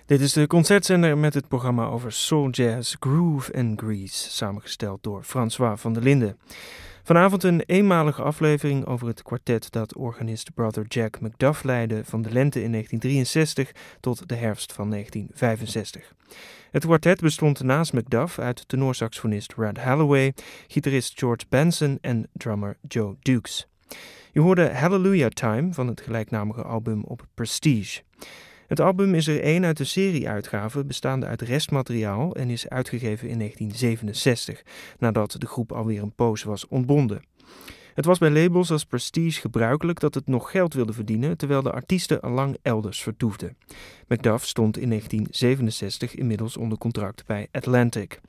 Dit is de concertzender met het programma over soul jazz, groove en grease, samengesteld door François van der Linden. Vanavond een eenmalige aflevering over het kwartet dat organist Brother Jack McDuff leidde van de lente in 1963 tot de herfst van 1965. Het kwartet bestond naast McDuff uit tenorsaxofonist Red Halloway, gitarist George Benson en drummer Joe Dukes. Je hoorde Hallelujah Time van het gelijknamige album op Prestige. Het album is er één uit de serie-uitgaven bestaande uit restmateriaal en is uitgegeven in 1967, nadat de groep alweer een poos was ontbonden. Het was bij labels als Prestige gebruikelijk dat het nog geld wilde verdienen, terwijl de artiesten allang elders vertoefden. McDuff stond in 1967 inmiddels onder contract bij Atlantic.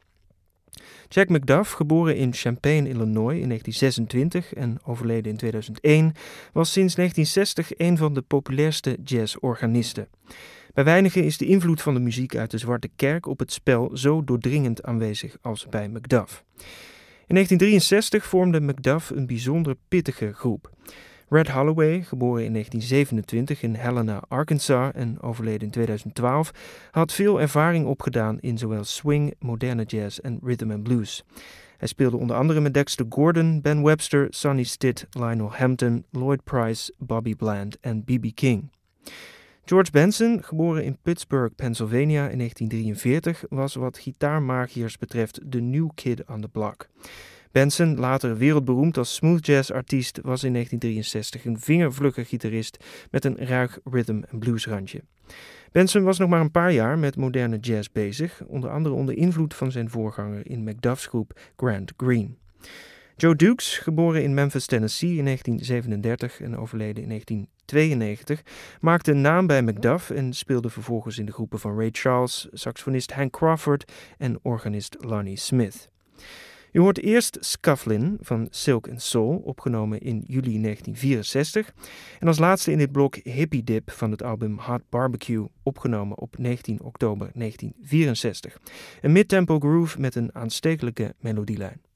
Jack McDuff, geboren in Champaign, Illinois in 1926 en overleden in 2001, was sinds 1960 een van de populairste jazzorganisten. Bij weinigen is de invloed van de muziek uit de Zwarte Kerk op het spel zo doordringend aanwezig als bij McDuff. In 1963 vormde McDuff een bijzonder pittige groep. Red Halloway, geboren in 1927 in Helena, Arkansas en overleden in 2012, had veel ervaring opgedaan in zowel swing, moderne jazz en rhythm and blues. Hij speelde onder andere met Dexter Gordon, Ben Webster, Sonny Stitt, Lionel Hampton, Lloyd Price, Bobby Bland en B.B. King. George Benson, geboren in Pittsburgh, Pennsylvania in 1943, was wat gitaarmagiërs betreft de new kid on the block. Benson, later wereldberoemd als smooth jazz artiest, was in 1963 een vingervlugge gitarist met een ruig rhythm en blues randje. Benson was nog maar een paar jaar met moderne jazz bezig, onder andere onder invloed van zijn voorganger in McDuff's groep Grant Green. Joe Dukes, geboren in Memphis, Tennessee in 1937 en overleden in 1992, maakte een naam bij McDuff en speelde vervolgens in de groepen van Ray Charles, saxofonist Hank Crawford en organist Lonnie Smith. U hoort eerst Scufflin van Silk & Soul, opgenomen in juli 1964. En als laatste in dit blok Hippie Dip van het album Hot Barbecue, opgenomen op 19 oktober 1964. Een midtempo groove met een aanstekelijke melodielijn.